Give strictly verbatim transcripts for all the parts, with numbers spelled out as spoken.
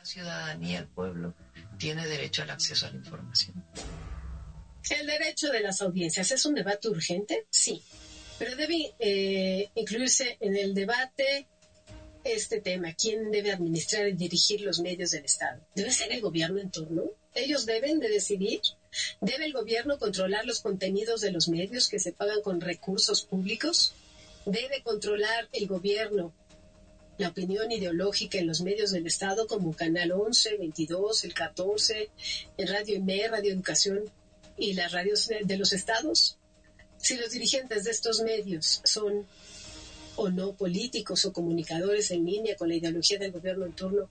ciudadanía, el pueblo, tiene derecho al acceso a la información. ¿El derecho de las audiencias es un debate urgente? Sí, pero debe eh, incluirse en el debate este tema. ¿Quién debe administrar y dirigir los medios del Estado? ¿Debe ser el gobierno en turno? ¿Ellos deben de decidir? ¿Debe el gobierno controlar los contenidos de los medios que se pagan con recursos públicos? ¿Debe controlar el gobierno la opinión ideológica en los medios del Estado como Canal once, veintidós, el catorce, en Radio I M E, Radio Educación y las radios de los estados? Si los dirigentes de estos medios son o no políticos o comunicadores en línea con la ideología del gobierno en turno,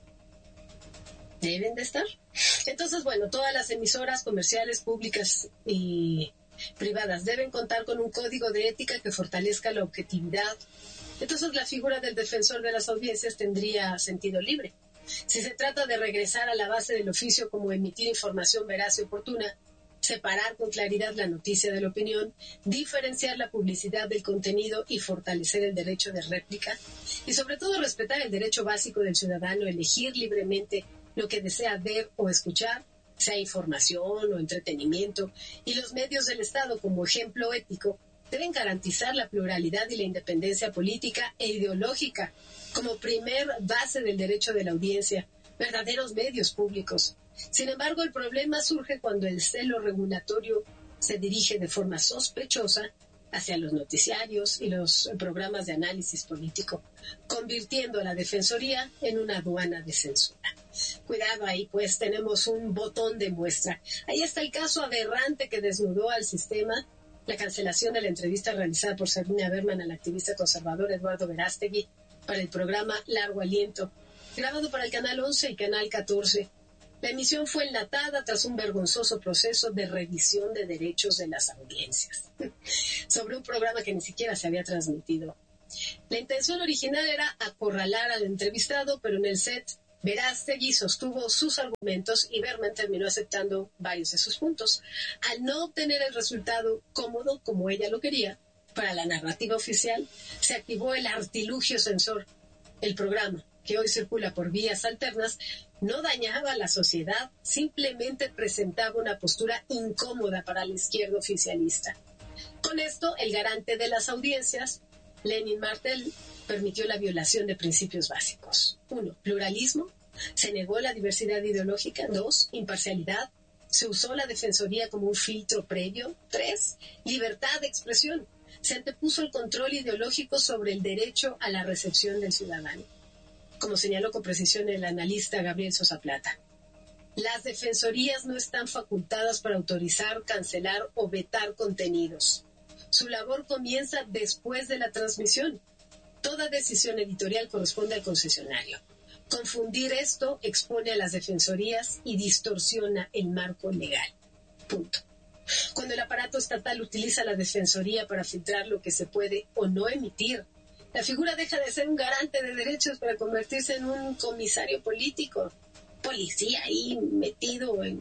¿deben de estar? Entonces, bueno, todas las emisoras comerciales, públicas y privadas deben contar con un código de ética que fortalezca la objetividad. Entonces, la figura del defensor de las audiencias tendría sentido libre. Si se trata de regresar a la base del oficio como emitir información veraz y oportuna, separar con claridad la noticia de la opinión, diferenciar la publicidad del contenido y fortalecer el derecho de réplica, y sobre todo respetar el derecho básico del ciudadano a elegir libremente lo que desea ver o escuchar, sea información o entretenimiento, y los medios del Estado como ejemplo ético deben garantizar la pluralidad y la independencia política e ideológica como primer base del derecho de la audiencia, verdaderos medios públicos. Sin embargo, el problema surge cuando el celo regulatorio se dirige de forma sospechosa hacia los noticiarios y los programas de análisis político, convirtiendo a la Defensoría en una aduana de censura. Cuidado ahí, pues tenemos un botón de muestra. Ahí está el caso aberrante que desnudó al sistema, la cancelación de la entrevista realizada por Sabina Berman al activista conservador Eduardo Verástegui para el programa Largo Aliento, grabado para el Canal once y Canal catorce. La emisión fue enlatada tras un vergonzoso proceso de revisión de derechos de las audiencias sobre un programa que ni siquiera se había transmitido. La intención original era acorralar al entrevistado, pero en el set Verástegui sostuvo sus argumentos y Berman terminó aceptando varios de sus puntos. Al no obtener el resultado cómodo como ella lo quería, para la narrativa oficial, se activó el artilugio censor. El programa, que hoy circula por vías alternas, no dañaba a la sociedad, simplemente presentaba una postura incómoda para la izquierda oficialista. Con esto, el garante de las audiencias, Lenin Martel, permitió la violación de principios básicos. Uno, pluralismo. Se negó la diversidad ideológica. Dos, imparcialidad. Se usó la Defensoría como un filtro previo. Tres, libertad de expresión. Se antepuso el control ideológico sobre el derecho a la recepción del ciudadano, como señaló con precisión el analista Gabriel Sosa Plata. Las defensorías no están facultadas para autorizar, cancelar o vetar contenidos. Su labor comienza después de la transmisión. Toda decisión editorial corresponde al concesionario. Confundir esto expone a las defensorías y distorsiona el marco legal. Punto. Cuando el aparato estatal utiliza la defensoría para filtrar lo que se puede o no emitir, la figura deja de ser un garante de derechos para convertirse en un comisario político, policía ahí metido en,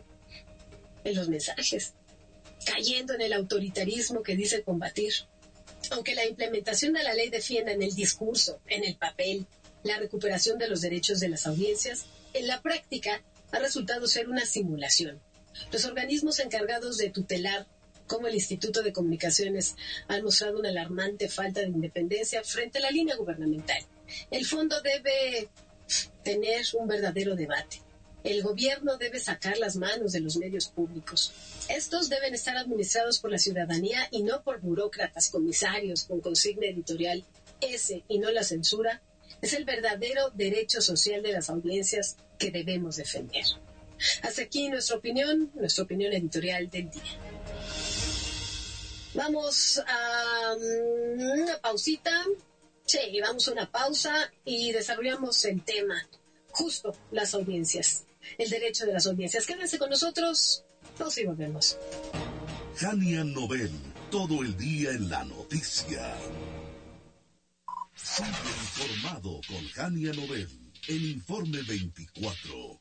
en los mensajes, cayendo en el autoritarismo que dice combatir. Aunque la implementación de la ley defienda en el discurso, en el papel, la recuperación de los derechos de las audiencias, en la práctica ha resultado ser una simulación. Los organismos encargados de tutelar, como el Instituto de Comunicaciones, han mostrado una alarmante falta de independencia frente a la línea gubernamental. El fondo debe tener un verdadero debate. El gobierno debe sacar las manos de los medios públicos. Estos deben estar administrados por la ciudadanía y no por burócratas, comisarios con consigna editorial. Ese, y no la censura, es el verdadero derecho social de las audiencias que debemos defender. Hasta aquí nuestra opinión, nuestra opinión editorial del día. Vamos a una pausita. Sí, vamos a una pausa y desarrollamos el tema. Justo las audiencias. El derecho de las audiencias. Quédense con nosotros. Nos y volvemos. Jania Nobel. Todo el día en la noticia. Sigue informado con Jania Nobel. El Informe veinticuatro.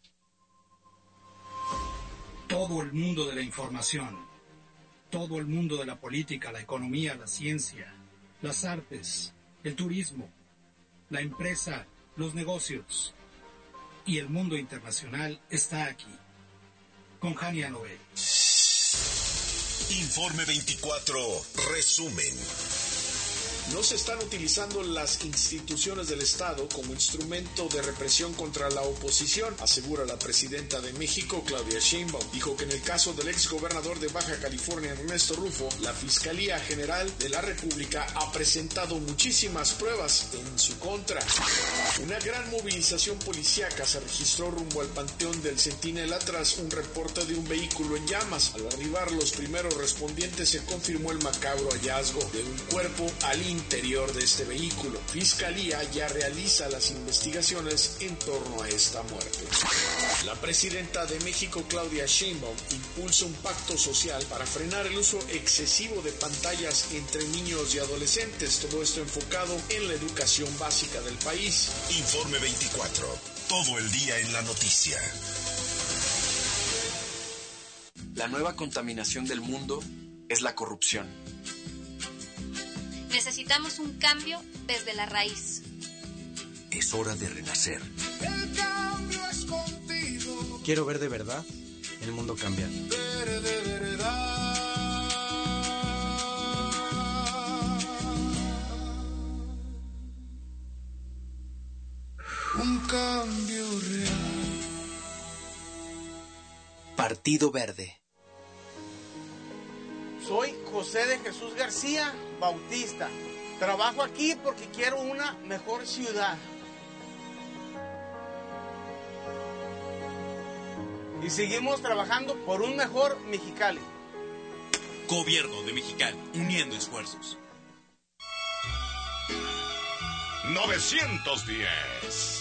Todo el mundo de la información, todo el mundo de la política, la economía, la ciencia, las artes, el turismo, la empresa, los negocios. y el mundo internacional está aquí, con Hania Noel. Informe veinticuatro, resumen. No se están utilizando las instituciones del Estado como instrumento de represión contra la oposición, asegura la presidenta de México, Claudia Sheinbaum. Dijo que en el caso del exgobernador de Baja California, Ernesto Rufo, la Fiscalía General de la República ha presentado muchísimas pruebas en su contra. Una gran movilización policíaca se registró rumbo al Panteón del Centinela tras un reporte de un vehículo en llamas. Al arribar los primeros respondientes se confirmó el macabro hallazgo de un cuerpo al interior de este vehículo. Fiscalía ya realiza las investigaciones en torno a esta muerte. La presidenta de México, Claudia Sheinbaum, impulsa un pacto social para frenar el uso excesivo de pantallas entre niños y adolescentes. Todo esto enfocado en la educación básica del país. Informe veinticuatro. Todo el día en la noticia. La nueva contaminación del mundo es la corrupción. Necesitamos un cambio desde la raíz. Es hora de renacer. El cambio es contigo. Quiero ver de verdad el mundo cambiar. Ver de verdad. Un cambio real. Partido Verde. Soy José de Jesús García Bautista. Trabajo aquí porque quiero una mejor ciudad. Y seguimos trabajando por un mejor Mexicali. Gobierno de Mexicali, uniendo esfuerzos. novecientos diez.